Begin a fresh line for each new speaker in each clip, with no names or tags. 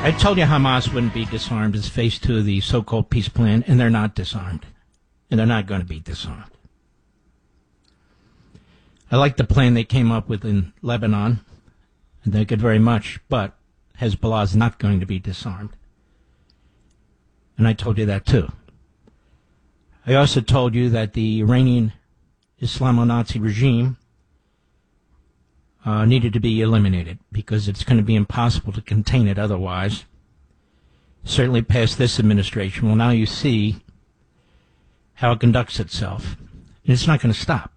I told you Hamas wouldn't be disarmed as phase 2 of the so-called peace plan, and they're not disarmed. And they're not going to be disarmed. I like the plan they came up with in Lebanon. I like it very much, but Hezbollah is not going to be disarmed. And I told you that too. I also told you that the Iranian Islamo-Nazi regime needed to be eliminated because it's going to be impossible to contain it otherwise. Certainly past this administration. Well, now you see how it conducts itself. And it's not going to stop.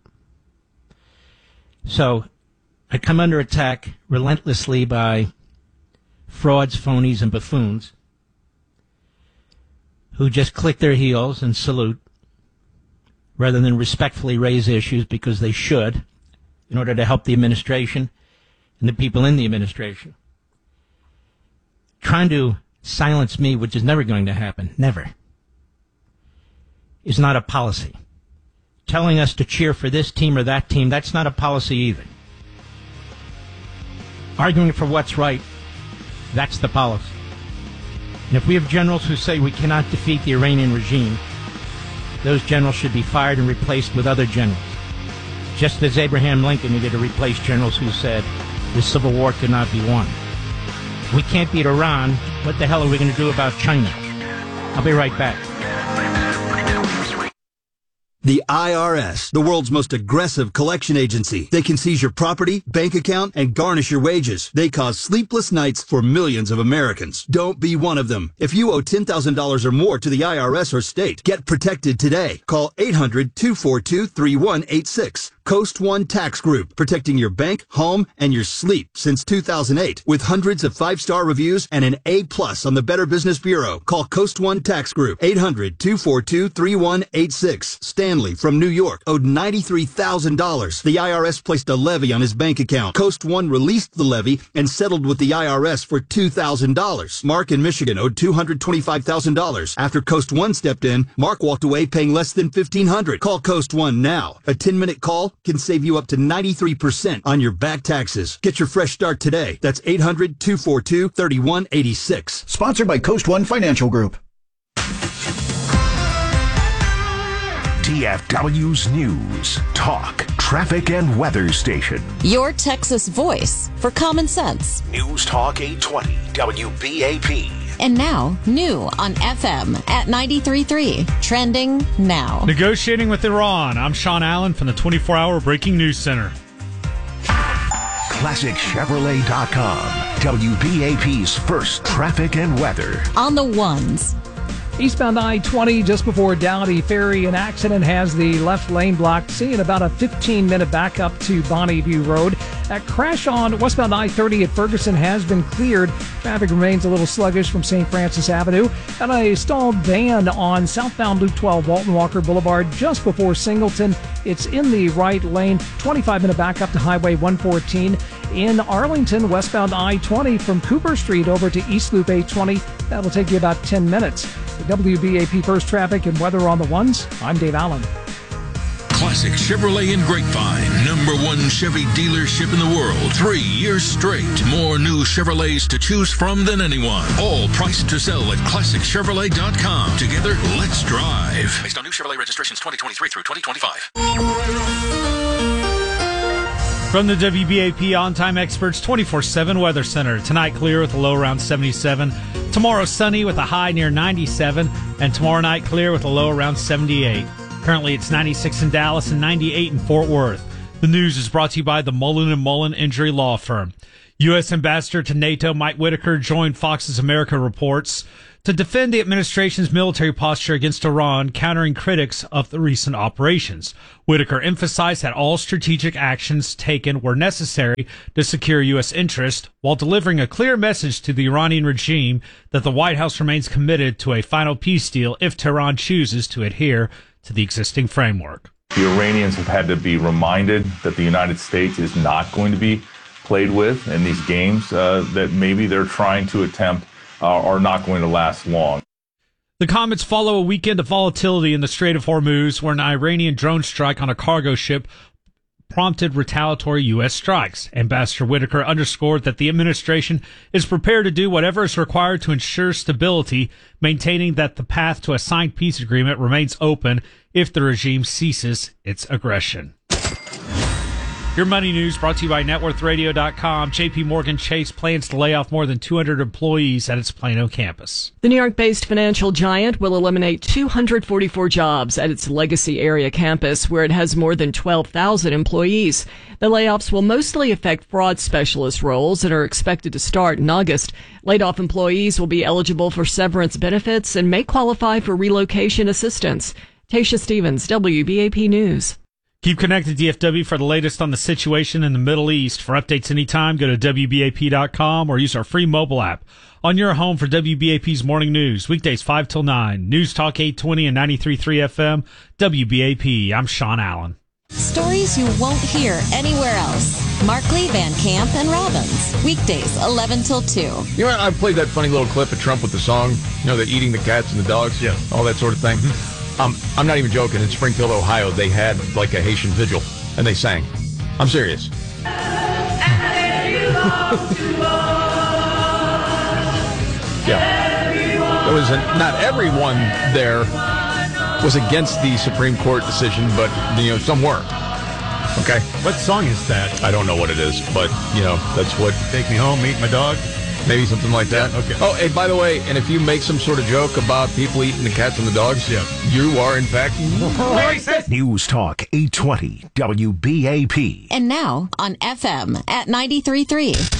So I come under attack relentlessly by frauds, phonies, and buffoons who just click their heels and salute rather than respectfully raise issues because they should in order to help the administration and the people in the administration. Trying to silence me, which is never going to happen, never, is not a policy. Telling us to cheer for this team or that team, that's not a policy either. Arguing for what's right, that's the policy. And if we have generals who say we cannot defeat the Iranian regime, those generals should be fired and replaced with other generals. Just as Abraham Lincoln needed to replace generals who said the Civil War could not be won. We can't beat Iran. What the hell are we going to do about China? I'll be right back.
The IRS, the world's most aggressive collection agency. They can seize your property, bank account, and garnish your wages. They cause sleepless nights for millions of Americans. Don't be one of them. If you owe $10,000 or more to the IRS or state, get protected today. Call 800-242-3186. Coast One Tax Group, protecting your bank, home, and your sleep since 2008. With hundreds of 5-star reviews and an A+ on the Better Business Bureau. Call Coast One Tax Group, 800-242-3186. Stanley from New York owed $93,000. The IRS placed a levy on his bank account. Coast One released the levy and settled with the IRS for $2,000. Mark in Michigan owed $225,000. After Coast One stepped in, Mark walked away paying less than $1,500. Call Coast One now. A 10-minute call can save you up to 93% on your back taxes. Get your fresh start today. That's 800-242-3186.
Sponsored by Coast One Financial Group.
DFW's News, Talk, Traffic, and Weather Station.
Your Texas voice for common sense.
News Talk 820, WBAP.
And now, new on FM at 93.3. Trending now.
Negotiating with Iran. I'm Sean Allen from the 24-hour Breaking News Center.
ClassicChevrolet.com. WBAP's first traffic and weather.
On the ones.
Eastbound I-20 just before Dowdy Ferry, an accident has the left lane blocked. Seeing about a 15-minute backup to Bonneview Road. That crash on westbound I-30 at Ferguson has been cleared. Traffic remains a little sluggish from St. Francis Avenue. And a stalled van on southbound Loop 12 Walton Walker Boulevard just before Singleton. It's in the right lane. 25-minute backup to Highway 114. In Arlington, westbound I-20 from Cooper Street over to East Loop 820. That'll take you about 10 minutes. The WBAP First Traffic and Weather on the Ones. I'm Dave Allen.
Classic Chevrolet in Grapevine, #1 Chevy dealership in the world. 3 years straight. More new Chevrolets to choose from than anyone. All priced to sell at ClassicChevrolet.com. Together, let's drive. Based on new Chevrolet registrations 2023 through 2025.
From the WBAP On-Time Experts 24/7 Weather Center. Tonight clear with a low around 77. Tomorrow sunny with a high near 97. And tomorrow night clear with a low around 78. Currently it's 96 in Dallas and 98 in Fort Worth. The news is brought to you by the Mullen & Mullen Injury Law Firm. U.S. Ambassador to NATO Mike Whitaker joined Fox's America Reports to defend the administration's military posture against Iran, countering critics of the recent operations. Whitaker emphasized that all strategic actions taken were necessary to secure U.S. interest, while delivering a clear message to the Iranian regime that the White House remains committed to a final peace deal if Tehran chooses to adhere to the existing framework.
The Iranians have had to be reminded that the United States is not going to be played with in these games that maybe they're trying to attempt are not going to last long.
The comments follow a weekend of volatility in the Strait of Hormuz, where an Iranian drone strike on a cargo ship prompted retaliatory U.S. strikes. Ambassador Whitaker underscored that the administration is prepared to do whatever is required to ensure stability, maintaining that the path to a signed peace agreement remains open if the regime ceases its aggression. Your money news brought to you by NetWorthRadio.com. JP Morgan Chase plans to lay off more than 200 employees at its Plano campus.
The New York-based financial giant will eliminate 244 jobs at its legacy area campus, where it has more than 12,000 employees. The layoffs will mostly affect fraud specialist roles and are expected to start in August. Laid-off employees will be eligible for severance benefits and may qualify for relocation assistance. Tasha Stevens, WBAP News.
Keep connected, DFW, for the latest on the situation in the Middle East. For updates anytime, go to WBAP.com or use our free mobile app. On your home for WBAP's Morning News, weekdays 5 till 9. News Talk 820 and 93.3 FM, WBAP. I'm Sean Allen.
Stories you won't hear anywhere else. Markley, Van Camp, and Robbins. Weekdays 11 till 2.
You know what? I played that funny little clip of Trump with the song, the eating the cats and the dogs, all that sort of thing. I'm not even joking. In Springfield, Ohio, they had like a Haitian vigil, and they sang. I'm serious. There was not everyone there was against the Supreme Court decision, but some were. Okay.
What song is that?
I don't know what it is, but that's what.
Take me home, eat my dog.
Maybe something like that.
Yeah, okay.
Oh, and by the way, and if you make some sort of joke about people eating the cats and the dogs, you are, in fact, racist.
News Talk 820 WBAP.
And now on FM at 93.3.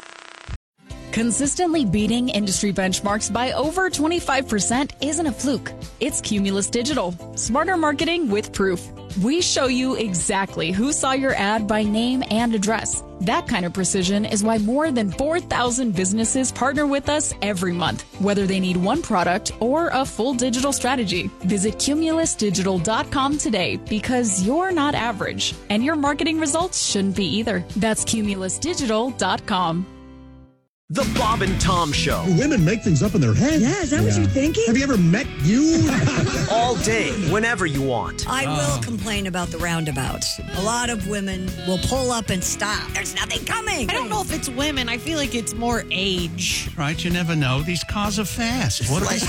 Consistently beating industry benchmarks by over 25% isn't a fluke. It's Cumulus Digital. Smarter marketing with proof. We show you exactly who saw your ad by name and address. That kind of precision is why more than 4,000 businesses partner with us every month, whether they need one product or a full digital strategy. Visit CumulusDigital.com today, because you're not average, and your marketing results shouldn't be either. That's CumulusDigital.com.
The Bob and Tom Show.
Do women make things up in their head?
Yeah, is that what you're thinking?
Have you ever met you?
All day, whenever you want.
I will complain about the roundabouts. A lot of women will pull up and stop. There's nothing coming.
I don't know if it's women. I feel like it's more age.
Right, you never know. These cars are fast. What
They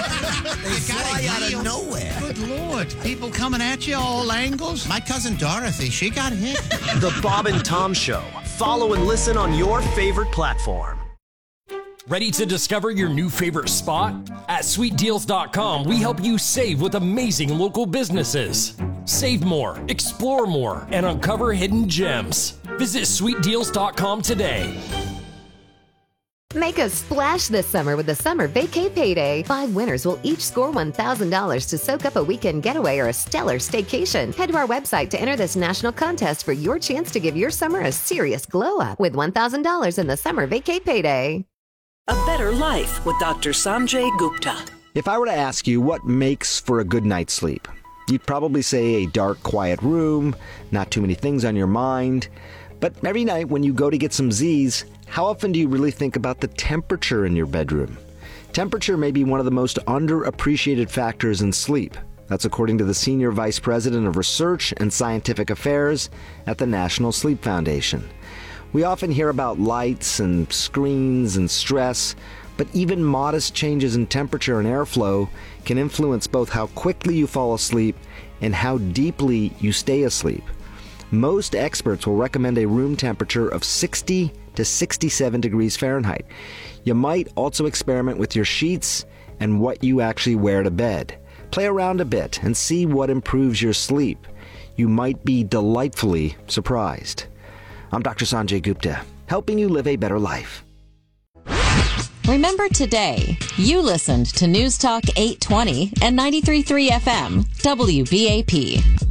fly out of nowhere.
Good Lord. People coming at you all angles. My cousin Dorothy, she got hit.
The Bob and Tom Show. Follow and listen on your favorite platform.
Ready to discover your new favorite spot? At SweetDeals.com, we help you save with amazing local businesses. Save more, explore more, and uncover hidden gems. Visit SweetDeals.com today.
Make a splash this summer with the Summer Vacay Payday. 5 winners will each score $1,000 to soak up a weekend getaway or a stellar staycation. Head to our website to enter this national contest for your chance to give your summer a serious glow-up with $1,000 in the Summer Vacay Payday.
A Better Life with Dr. Sanjay Gupta.
If I were to ask you what makes for a good night's sleep, you'd probably say a dark, quiet room, not too many things on your mind. But every night when you go to get some Z's, how often do you really think about the temperature in your bedroom? Temperature may be one of the most underappreciated factors in sleep. That's according to the Senior Vice President of Research and Scientific Affairs at the National Sleep Foundation. We often hear about lights and screens and stress, but even modest changes in temperature and airflow can influence both how quickly you fall asleep and how deeply you stay asleep. Most experts will recommend a room temperature of 60 to 67 degrees Fahrenheit. You might also experiment with your sheets and what you actually wear to bed. Play around a bit and see what improves your sleep. You might be delightfully surprised. I'm Dr. Sanjay Gupta, helping you live a better life.
Remember today, you listened to News Talk 820 and 93.3 FM, WBAP.